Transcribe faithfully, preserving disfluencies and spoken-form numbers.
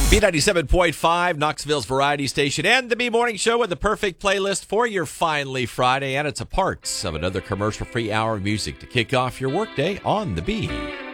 B ninety-seven point five, Knoxville's Variety Station, and the B Morning Show with the perfect playlist for your Finally Friday. And it's a part of another commercial-free hour of music to kick off your workday on the B.